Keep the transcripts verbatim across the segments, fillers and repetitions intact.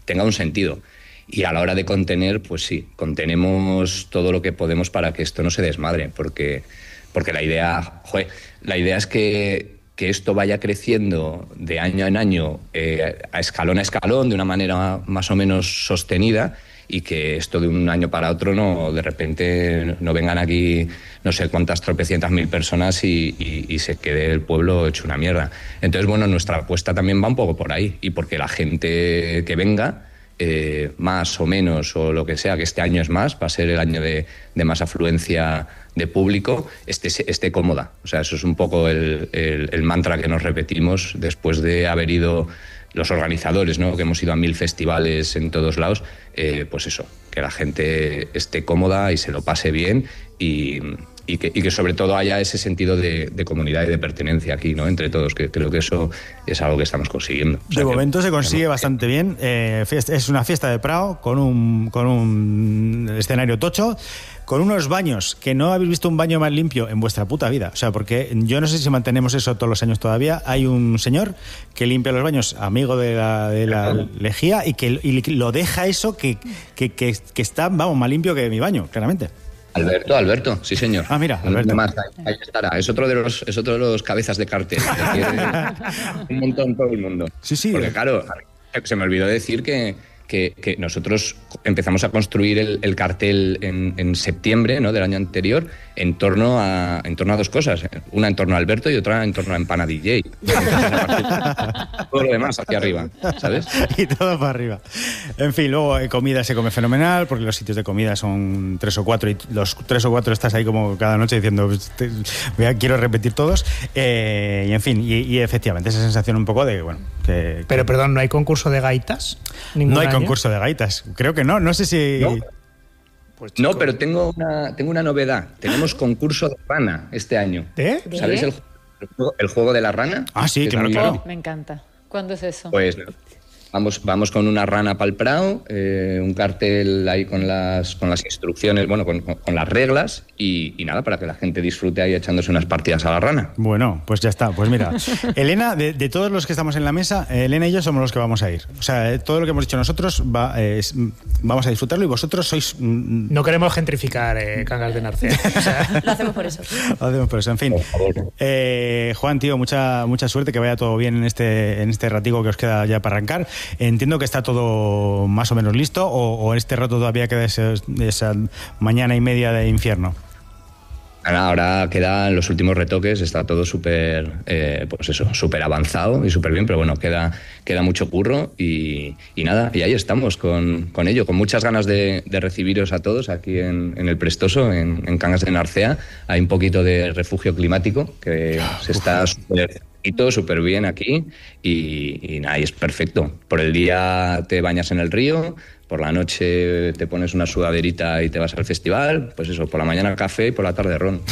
tenga un sentido. Y a la hora de contener, pues sí, contenemos todo lo que podemos para que esto no se desmadre, porque, porque la idea, joder, la idea es que, que esto vaya creciendo de año en año, eh, a escalón a escalón, de una manera más o menos sostenida, y que esto de un año para otro no, de repente no vengan aquí no sé cuántas tropecientas mil personas y, y, y se quede el pueblo hecho una mierda. Entonces, bueno, nuestra apuesta también va un poco por ahí, y porque la gente que venga, eh, más o menos, o lo que sea, que este año es más, va a ser el año de, de más afluencia de público, esté, esté cómoda. O sea, eso es un poco el, el, el mantra que nos repetimos después de haber ido los organizadores, ¿no? Que hemos ido a mil festivales en todos lados, eh, pues eso, que la gente esté cómoda y se lo pase bien, y, y, que, y que sobre todo haya ese sentido de, de comunidad y de pertenencia aquí, ¿no? Entre todos, que creo que eso es algo que estamos consiguiendo. O sea, de momento que, se consigue bastante bien. Eh, es una fiesta de Prado con un, con un escenario tocho, con unos baños que no habéis visto un baño más limpio en vuestra puta vida. O sea, porque yo no sé si mantenemos eso todos los años todavía. Hay un señor que limpia los baños, amigo de la, de la lejía, y que y lo deja eso que, que, que, que está, vamos, más limpio que mi baño, claramente. Alberto, Alberto, sí señor. Ah, mira, Alberto. Más, ahí, ahí estará. Es otro de los, es otro de los cabezas de cartel. Un montón todo el mundo. Sí, sí. Porque claro, se me olvidó decir que Que, que nosotros empezamos a construir el, el cartel en, en septiembre, ¿no?, del año anterior, en torno a en torno a dos cosas, una en torno a Alberto y otra en torno a Empana D J. Todo lo demás hacia arriba, ¿sabes? Y todo para arriba. En fin, luego eh, comida se come fenomenal, porque los sitios de comida son tres o cuatro, y los tres o cuatro estás ahí como cada noche diciendo, te, voy a, quiero repetir todos, eh, y en fin, y, y efectivamente esa sensación un poco de, bueno, que... Pero que... perdón, ¿no hay concurso de gaitas? No hay concurso de gaitas, creo que no, no sé si... No, pues no, pero tengo una, tengo una novedad. Tenemos concurso de rana este año. ¿De? ¿Sabéis el, el, juego, el juego de la rana? Ah, sí, claro, claro. Oh, me encanta. ¿Cuándo es eso? Pues vamos, vamos con una rana para el Prado, eh, un cartel ahí con las, con las instrucciones, bueno, con, con, con las reglas, y, y nada, para que la gente disfrute ahí echándose unas partidas a la rana. Bueno, pues ya está. Pues mira, Elena, de, de todos los que estamos en la mesa, Elena y yo somos los que vamos a ir. O sea, todo lo que hemos dicho nosotros va, eh, vamos a disfrutarlo, y vosotros sois... Mm, no queremos gentrificar eh, Cangas de Narcea. O sea, lo hacemos por eso. Lo hacemos por eso, en fin. Eh, Juan, tío, mucha, mucha suerte, que vaya todo bien en este, en este ratico que os queda ya para arrancar. Entiendo que está todo más o menos listo, o, o este rato todavía queda ese, esa mañana y media de infierno. Ahora quedan los últimos retoques, está todo súper, eh, pues eso, súper avanzado y súper bien, pero bueno, queda, queda mucho curro, y, y nada, y ahí estamos con, con ello, con muchas ganas de, de recibiros a todos aquí en, en el Prestoso, en, en Cangas de Narcea. Hay un poquito de refugio climático que se está súper súper bien aquí, y, y nada, y es perfecto. Por el día te bañas en el río, por la noche te pones una sudaderita y te vas al festival, pues eso, por la mañana café y por la tarde ron.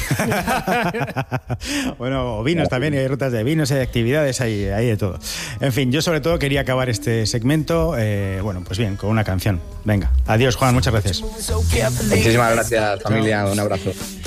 Bueno, vinos también, hay rutas de vinos, hay actividades, hay, hay de todo. En fin, yo sobre todo quería acabar este segmento, eh, bueno, pues bien, con una canción. Venga, adiós, Juan, muchas gracias. Muchísimas gracias, familia, un abrazo.